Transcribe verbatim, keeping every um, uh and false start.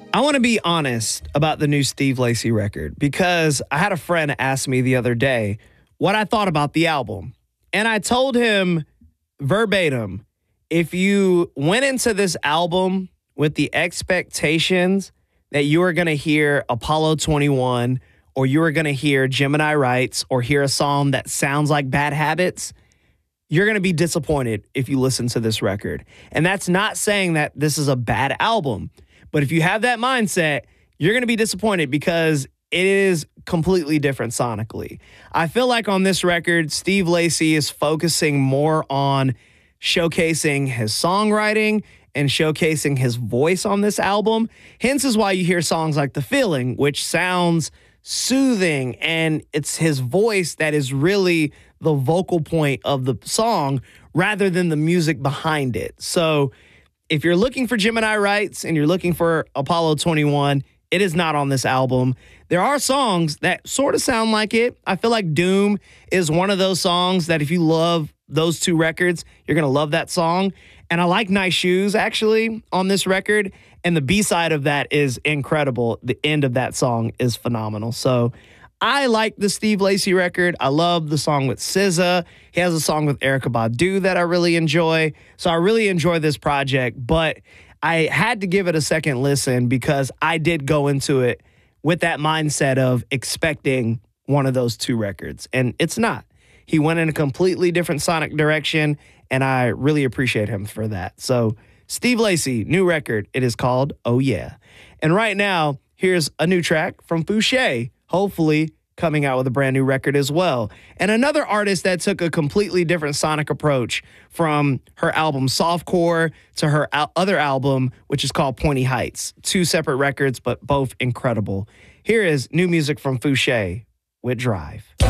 I want to be honest about the new Steve Lacy record because I had a friend ask me the other day what I thought about the album. And I told him verbatim, if you went into this album with the expectations that you were going to hear Apollo twenty-one or you were going to hear Gemini Rights or hear a song that sounds like Bad Habits, you're going to be disappointed if you listen to this record. And that's not saying that this is a bad album. But if you have that mindset, you're going to be disappointed because it is completely different sonically. I feel like on this record, Steve Lacy is focusing more on showcasing his songwriting and showcasing his voice on this album. Hence is why you hear songs like The Feeling, which sounds soothing, and it's his voice that is really the vocal point of the song rather than the music behind it. So if you're looking for Gemini Rights and you're looking for Apollo twenty-one, it is not on this album. There are songs that sort of sound like it. I feel like Doom is one of those songs that if you love those two records, you're going to love that song. And I like Nice Shoes, actually, on this record. And the B-side of that is incredible. The end of that song is phenomenal. So I like the Steve Lacy record. I love the song with S Z A. He has a song with Erykah Badu that I really enjoy. So I really enjoy this project, but I had to give it a second listen because I did go into it with that mindset of expecting one of those two records, and it's not. He went in a completely different sonic direction, and I really appreciate him for that. So Steve Lacy, new record. It is called Oh Yeah. And right now, here's a new track from Fouché, hopefully coming out with a brand new record as well. And another artist that took a completely different sonic approach from her album Softcore to her al- other album, which is called Pointy Heights. Two separate records, but both incredible. Here is new music from Fouché with Drive.